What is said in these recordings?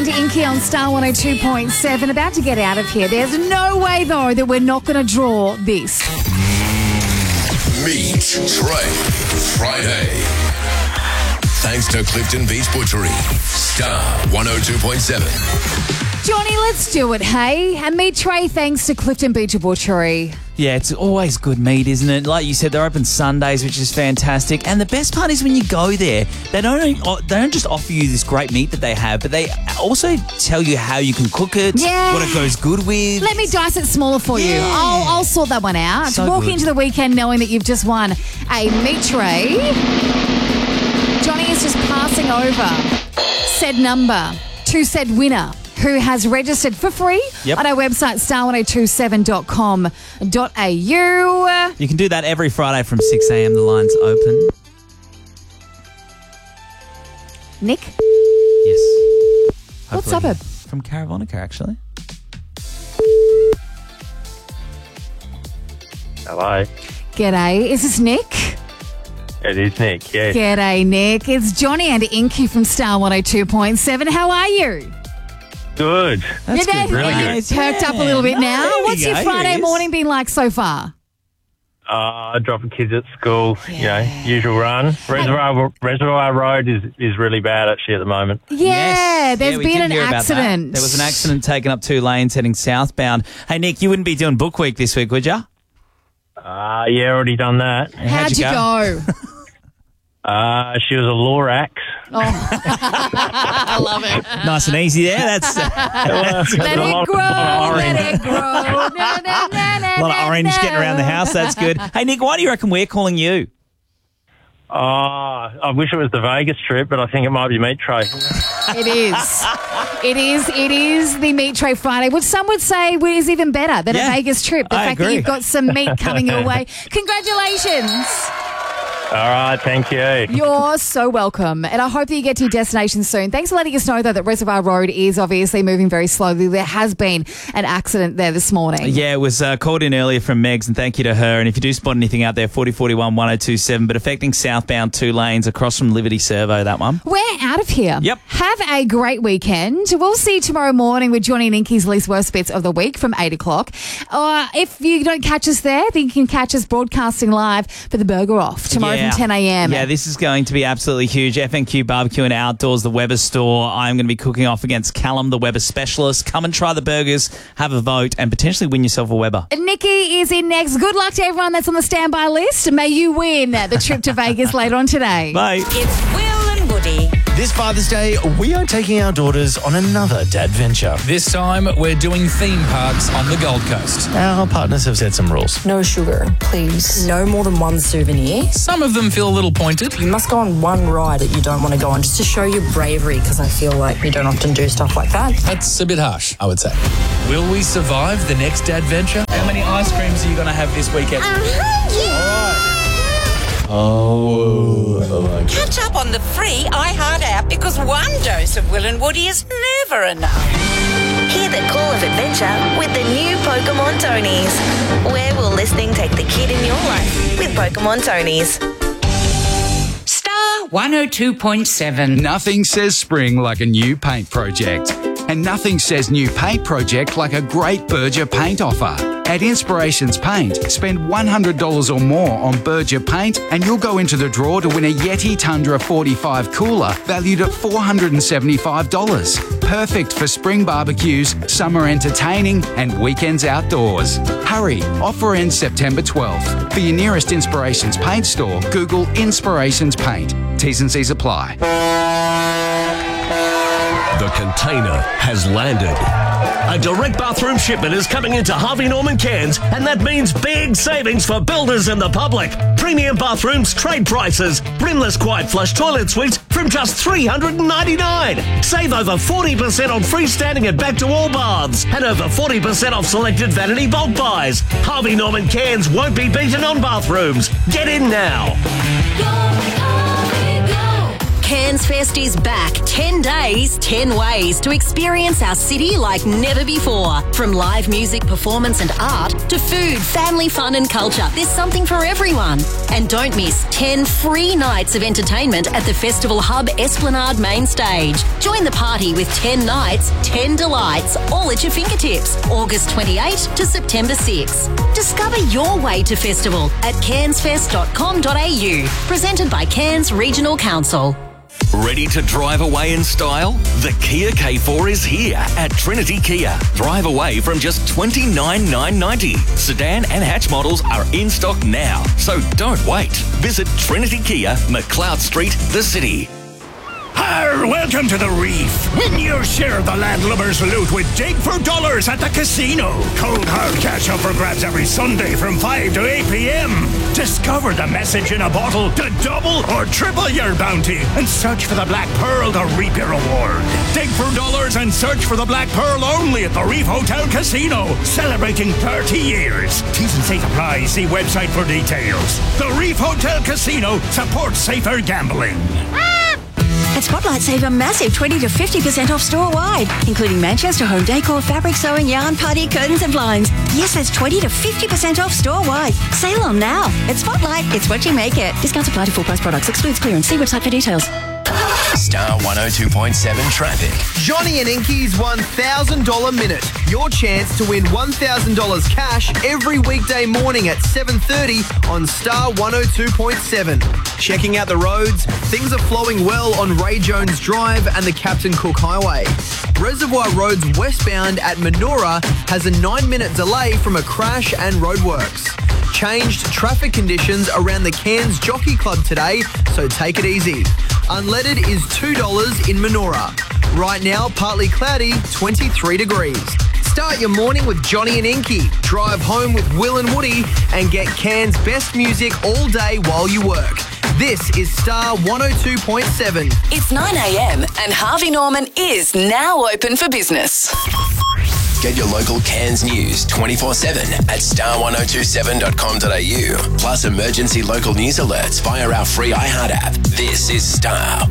Inky on Star 102.7, about to get out of here. There's no way, though, that we're not going to draw this. Meet Trey Friday. Thanks to Clifton Beach Butchery. Star 102.7. Johnny, let's do it, hey? And meet Trey thanks to Clifton Beach Butchery. Yeah, it's always good meat, isn't it? Like you said, they're open Sundays, which is fantastic. And the best part is when you go there, they don't just offer you this great meat that they have, but they also tell you how you can cook it, what it goes good with. Let me dice it smaller for you. I'll sort that one out. So Walk good. into the weekend knowing that you've just won a meat tray. Johnny is just passing over said number to said winner, who has registered for free on our website, star1027.com.au. You can do that every Friday from 6 a.m. The line's open. Nick? Yes. What Hopefully suburb? From Caravonica, actually. Hello. G'day. Is this Nick? It is Nick, yes. G'day, Nick. It's Johnny and Inky from Star 102.7. How are you? Good. That's You're good. Really good. It's perked up a little bit now. There we What's your go. Friday Here it is. morning been like so far? Dropping kids at school, usual run. Reservoir Road is really bad actually at the moment. Yeah, there's we been did an hear about that. accident. There was an accident taking up 2 lanes heading southbound. Hey, Nick, you wouldn't be doing book week this week, would you? Yeah, already done that. How'd you go? She was a Lorax. I love it. Nice and easy there. That's Let it grow, let it grow. Na, na, na, na, a lot of orange getting around the house. That's good. Hey, Nick, why do you reckon we're calling you? I wish it was the Vegas trip, but I think it might be Meat Tray. It is. It is the Meat Tray Friday, which some would say is even better than a Vegas trip. The I fact that agree. you've got some meat coming your way. Congratulations. All right, thank you. You're so welcome. And I hope that you get to your destination soon. Thanks for letting us know, though, that Reservoir Road is obviously moving very slowly. There has been an accident there this morning. Yeah, it was called in earlier from Megs, and thank you to her. And if you do spot anything out there, 4041 1027, but affecting southbound 2 lanes across from Liberty Servo, that one. We're out of here. Yep. Have a great weekend. We'll see you tomorrow morning with Johnny and Inky's least worst bits of the week from 8 o'clock. If you don't catch us there, then you can catch us broadcasting live for the Burger Off tomorrow from 10 a.m. Yeah, this is going to be absolutely huge. FNQ Barbecue and Outdoors, the Weber store. I'm going to be cooking off against Callum, the Weber specialist. Come and try the burgers, have a vote, and potentially win yourself a Weber. Nikki is in next. Good luck to everyone that's on the standby list. May you win the trip to Vegas later on today. Bye. It's Will and Woody. This Father's Day, we are taking our daughters on another dad venture. This time, we're doing theme parks on the Gold Coast. Our partners have set some rules. No sugar, please. No more than one souvenir. Some of them feel a little pointed. You must go on one ride that you don't want to go on just to show your bravery, because I feel like you don't often do stuff like that. That's a bit harsh, I would say. Will we survive the next adventure? How many ice creams are you going to have this weekend? Catch up on the free iHeart app because one dose of Will and Woody is never enough. Hear the call of adventure with the new Pokemon Tonys. Where will listening take the kid in your life with Pokemon Tonys? Star 102.7. Nothing says spring like a new paint project. And nothing says new paint project like a great Berger paint offer. At Inspirations Paint, spend $100 or more on Berger paint and you'll go into the draw to win a Yeti Tundra 45 cooler valued at $475. Perfect for spring barbecues, summer entertaining and weekends outdoors. Hurry, offer ends September 12th. For your nearest Inspirations Paint store, Google Inspirations Paint. T's and C's apply. The container has landed. A direct bathroom shipment is coming into Harvey Norman Cairns, and that means big savings for builders and the public. Premium bathrooms, trade prices, brimless quiet flush toilet suites from just $399. Save over 40% on freestanding and back-to-wall baths, and over 40% off selected vanity bulk buys. Harvey Norman Cairns won't be beaten on bathrooms. Get in now. Cairns Fest is back. 10 days, 10 ways to experience our city like never before. From live music, performance and art to food, family fun and culture, there's something for everyone. And don't miss 10 free nights of entertainment at the Festival Hub Esplanade main stage. Join the party with 10 nights, 10 delights, all at your fingertips. August 28 to September 6. Discover your way to festival at cairnsfest.com.au. Presented by Cairns Regional Council. Ready to drive away in style? The Kia K4 is here at Trinity Kia. Drive away from just $29,990. Sedan and hatch models are in stock now, so don't wait. Visit Trinity Kia, McLeod Street, the city. Arr, welcome to the Reef. Win your share of the landlubbers loot with Dig for Dollars at the casino. Cold hard cash up for grabs every Sunday from 5 to 8 p.m. Discover the message in a bottle to double or triple your bounty and search for the Black Pearl to reap your reward. Dig for Dollars and search for the Black Pearl only at the Reef Hotel Casino. Celebrating 30 years. T's and C's apply. See website for details. The Reef Hotel Casino supports safer gambling. At Spotlight, save a massive 20 to 50% off store-wide, including Manchester home decor, fabric sewing, yarn, party, curtains and blinds. Yes, that's 20 to 50% off store-wide. Sale on now. At Spotlight, it's what you make it. Discounts apply to full-price products. Excludes clearance. See website for details. Star 102.7 traffic. Johnny and Inky's $1,000 Minute. Your chance to win $1,000 cash every weekday morning at 7:30 on Star 102.7. Checking out the roads, things are flowing well on Ray Jones Drive and the Captain Cook Highway. Reservoir Road's westbound at Manoora has a 9-minute delay from a crash and roadworks. Changed traffic conditions around the Cairns Jockey Club today, so take it easy. Unleaded is $2 in Manoora. Right now, partly cloudy, 23 degrees. Start your morning with Johnny and Inky. Drive home with Will and Woody and get Cairns' best music all day while you work. This is Star 102.7. It's 9 a.m. and Harvey Norman is now open for business. Get your local Cairns news 24/7 at star1027.com.au. Plus emergency local news alerts via our free iHeart app. This is Star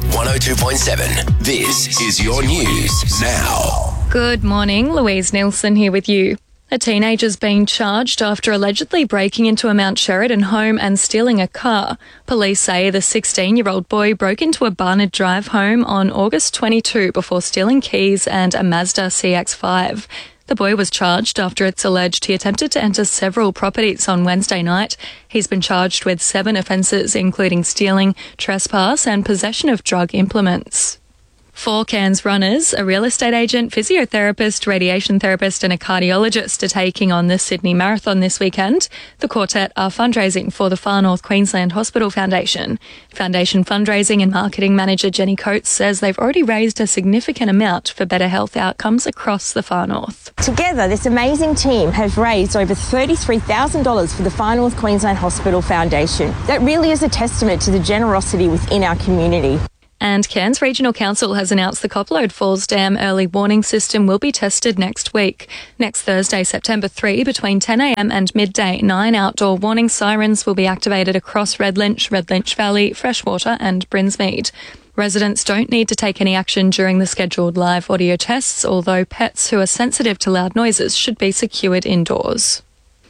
102.7. This is your news now. Good morning, Louise Nielsen here with you. A teenager's been charged after allegedly breaking into a Mount Sheridan home and stealing a car. Police say the 16-year-old boy broke into a Barnard Drive home on August 22 before stealing keys and a Mazda CX-5. The boy was charged after it's alleged he attempted to enter several properties on Wednesday night. He's been charged with 7 offences, including stealing, trespass and possession of drug implements. 4 Cairns runners, a real estate agent, physiotherapist, radiation therapist and a cardiologist are taking on the Sydney Marathon this weekend. The quartet are fundraising for the Far North Queensland Hospital Foundation. Foundation fundraising and marketing manager Jenny Coates says they've already raised a significant amount for better health outcomes across the Far North. Together, this amazing team has raised over $33,000 for the Far North Queensland Hospital Foundation. That really is a testament to the generosity within our community. And Cairns Regional Council has announced the Copperlode Falls Dam early warning system will be tested next week. Next Thursday, September 3, between 10 a.m. and midday, 9 outdoor warning sirens will be activated across Red Lynch Valley, Freshwater and Brinsmead. Residents don't need to take any action during the scheduled live audio tests, although pets who are sensitive to loud noises should be secured indoors.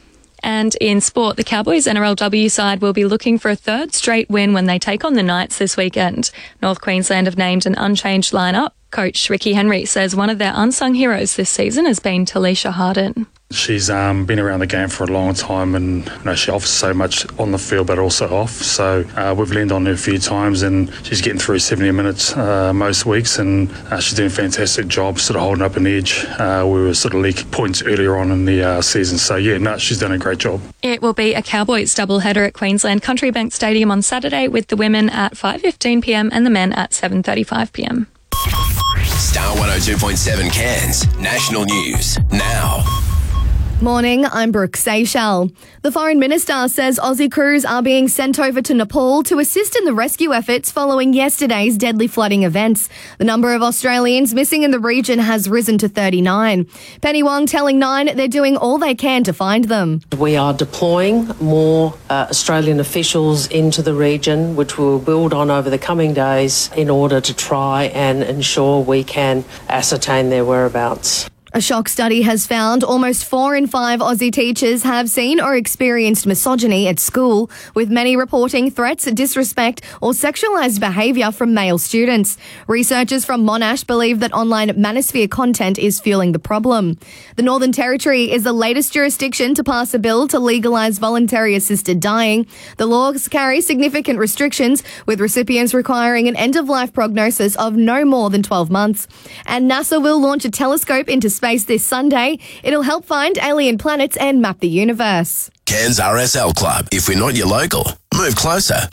And in sport, the Cowboys NRLW side will be looking for a 3rd straight win when they take on the Knights this weekend. North Queensland have named an unchanged lineup. Coach Ricky Henry says one of their unsung heroes this season has been Talisha Harden. She's been around the game for a long time and she offers so much on the field but also off. So we've leaned on her a few times and she's getting through 70 minutes most weeks and she's doing a fantastic job sort of holding up an edge. We were sort of leaking points earlier on in the season. So she's done a great job. It will be a Cowboys doubleheader at Queensland Country Bank Stadium on Saturday with the women at 5:15pm and the men at 7:35pm. Star 102.7 Cairns National News now. Morning, I'm Brooke Seychelles. The Foreign Minister says Aussie crews are being sent over to Nepal to assist in the rescue efforts following yesterday's deadly flooding events. The number of Australians missing in the region has risen to 39. Penny Wong telling Nine they're doing all they can to find them. We are deploying more Australian officials into the region, which we'll build on over the coming days in order to try and ensure we can ascertain their whereabouts. A shock study has found almost 4 in 5 Aussie teachers have seen or experienced misogyny at school, with many reporting threats, disrespect or sexualised behaviour from male students. Researchers from Monash believe that online manosphere content is fueling the problem. The Northern Territory is the latest jurisdiction to pass a bill to legalise voluntary assisted dying. The laws carry significant restrictions, with recipients requiring an end-of-life prognosis of no more than 12 months. And NASA will launch a telescope into space this Sunday. It'll help find alien planets and map the universe. Cairns RSL Club. If we're not your local, move closer.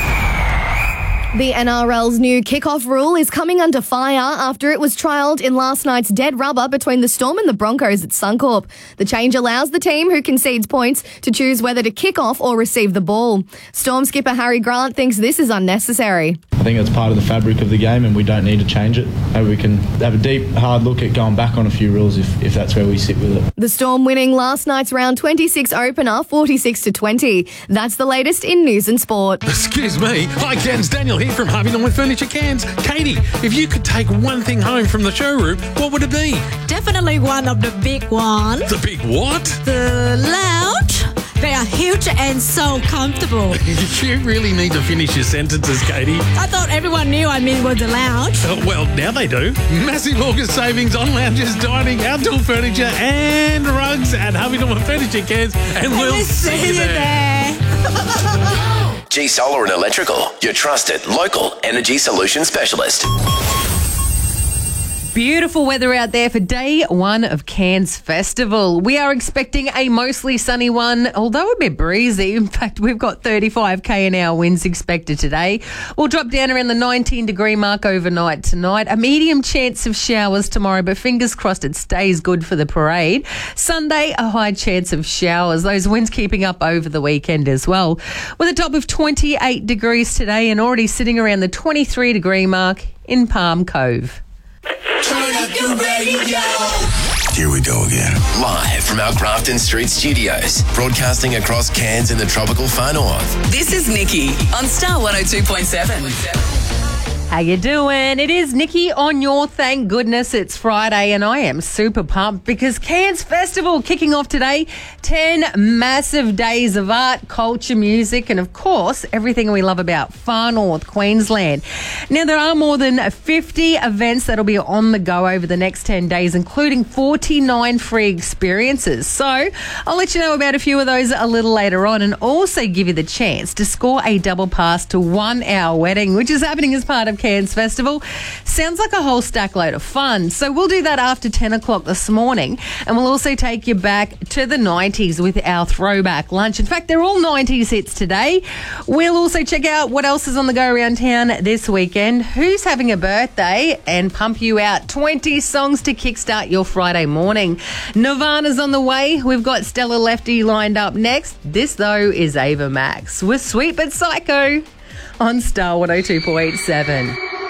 The NRL's new kickoff rule is coming under fire after it was trialled in last night's dead rubber between the Storm and the Broncos at Suncorp. The change allows the team who concedes points to choose whether to kick off or receive the ball. Storm skipper Harry Grant thinks this is unnecessary. I think it's part of the fabric of the game and we don't need to change it. Maybe we can have a deep, hard look at going back on a few rules if that's where we sit with it. The Storm winning last night's round 26 opener 46-20. That's the latest in news and sport. Excuse me. Hi, Cairns. Daniel here from Harvey Norman Furniture Cairns. Katie, if you could take one thing home from the showroom, what would it be? Definitely one of the big ones. The big what? The lounge. They are huge and so comfortable. You really need to finish your sentences, Katie. I thought everyone knew I mean was the lounge. Well, now they do. Massive August savings on lounges, dining, outdoor furniture and rugs at Harvey Norman Furniture Cairns. And we'll see you there. G Solar and Electrical, your trusted local energy solution specialist. Beautiful weather out there for day one of Cairns Festival. We are expecting a mostly sunny one, although a bit breezy. In fact, we've got 35 km/h winds expected today. We'll drop down around the 19-degree mark overnight tonight. A medium chance of showers tomorrow, but fingers crossed it stays good for the parade. Sunday, a high chance of showers. Those winds keeping up over the weekend as well. With a top of 28 degrees today and already sitting around the 23-degree mark in Palm Cove. Turn up your radio. Here we go again. Live from our Grafton Street studios, broadcasting across Cairns in the tropical far north. This is Nikki on Star 102.7. How you doing? It is Nikki on your Thank Goodness It's Friday, and I am super pumped because Cairns Festival kicking off today. 10 massive days of art, culture, music, and of course, everything we love about far north Queensland. Now, there are more than 50 events that'll be on the go over the next 10 days, including 49 free experiences. So I'll let you know about a few of those a little later on and also give you the chance to score a double pass to 1 Hour Wedding, which is happening as part of Cairns Festival. Sounds like a whole stack load of fun. So we'll do that after 10 o'clock this morning, and we'll also take you back to the 90s with our throwback lunch. In fact, they're all 90s hits today. We'll also check out what else is on the go around town this weekend, who's having a birthday, and pump you out 20 songs to kickstart your Friday morning. Nirvana's on the way. We've got Stella Lefty lined up next. This, though, is Ava Max with Sweet But Psycho on Star 102.7.